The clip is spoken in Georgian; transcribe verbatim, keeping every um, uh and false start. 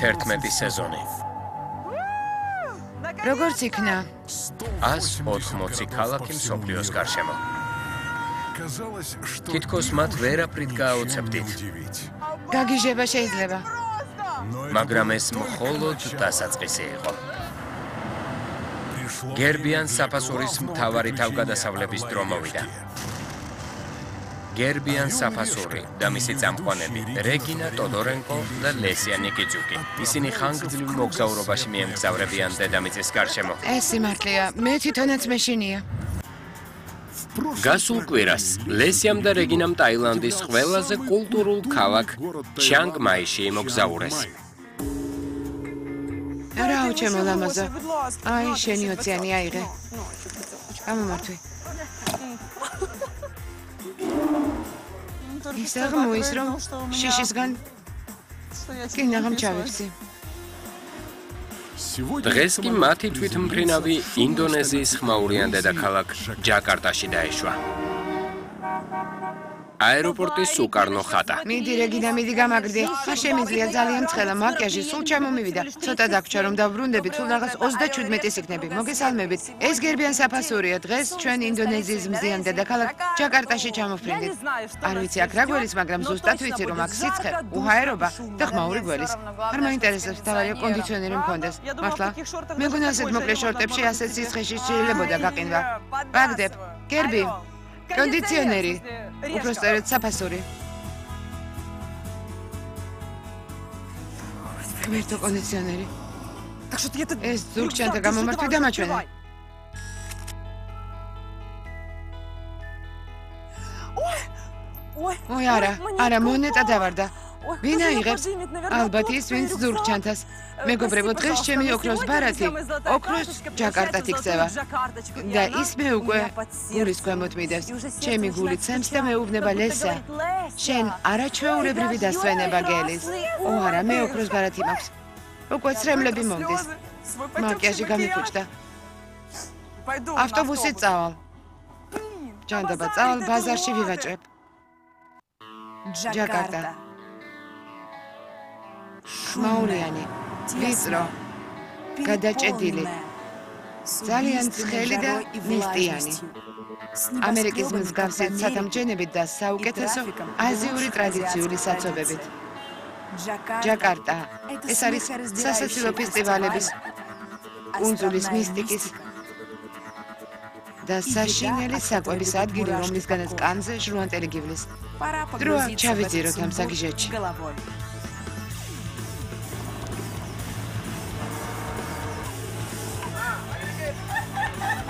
თერთმეტი სეზონი. როგორც იქნა? ას ოთხმოცი ქალაქი მსოფლიოს გარშემო. თითქოს მათ ვერაფრით გააოცებდით. გაგიჟება შეიძლება. მაგრამ ეს მხოლოდ დასაწყისი იყო. გერბიან საფასურის მთავარი თავგადასავლების დრო მოვიდა. გერბიან საფასური და მისი წამყვანები რეგინა ტოდორენკო და ლესია ნიკიძუკი. ისინი ხანგრძლივ მოგზაურობაში მიემგზავრებიან დედამიწის გარშემო. ეს სიმართლეა, მე თვითონაც მეშინია. გასულ კვირას ლესიამ და რეგინამ ტაილანდის ყველაზე კულტურულ ქალაქ ჩანგ-მაიში იმოგზაურეს. რაო ჩემო ლამაზო, აი შენი ოციანი აიღე. გამომართვი. ის აღმოის რომ შიშისგან კინაღამ ჩავიფსი. დღეს კი მათი თვითმფრინავი ინდონეზიის ხმაურიან დედაქალაქ ჯაკარტაში დაეშვა. აეროპორტის უკარნო ხატა. მიდი რეგინა, მიდი გამაგრდი. ხა შემიძლია ძალიან ცხელა, მაკიაჟი სულ ჩამომივიდა. ცოტა დაგვრჩა რომ დავბრუნდებით, სულ რაღაც ოცდაჩვიდმეტის იქნები. მოგესალმებით. ეს გერბიან საფასურია. დღეს ჩვენ ინდონეზიის მზიან დედაქალაქ ჯაკარტაში ჩამოვფრინდით. არ ვიცი აქ რა გველის, მაგრამ ზუსტად ვიცი რომ აქ სიცხე, უჰაერობა და ხმაური გველის. არ მაინტერესებს, თავარია კონდიციონერი მქონდეს. მართლა? მეგონა ასეთ მოკლე შორტებში ასეთ სიცხეში შეიძლებოდა გაყინვა. ვაგდებ. გერბი. კონდიციონერი. უпроსტერეთ საფასური. ღმერთო კონდიციონერი. ეს ზურგჩანთა გამომართვი დამაჩვენე. ой, არა, არა, მონეტა დავარდა. ვინ აიღებს? ალბათ ის, ვინც ზურგჩანთას. მეგობრებო, დღეს ჩემი ოქროს ბარათი, ოქროს ჯაკარტად იქცევა. და ის მე უკვე გულის ქვემოთ მიდევს. ჩემი გული ცემს და მეუბნება ლესა. შენ არაჩვეულებრივი დასვენება გელის. ო არა, მე ოქროს ბარათი მაქვს. უკვე ცრემლები მომდის. მაკიაჟი გამიფუჭდა. ავტობუსით წავალ. ჯანდაბა წავალ, ბაზარში ვივაჭრებ. ჯაკარტა. ხმაურიანი, ვიწრო, გადაჭედილი, ძალიან ცხელი და ნისტიანი. ამერიკის მსგავსი ცათამბჯენებით და საუკეთესო აზიური ტრადიციული საცობებით. ჯაკარტა. ეს არის სასაცილო ფესტივალების, კუნძულის მისტიკის და საშინელი საკვების ადგილი, რომლისგანაც კანზე ჟღუანტელი გივლის. დროა ჩავიძიროთ ამ საგიჟეთში.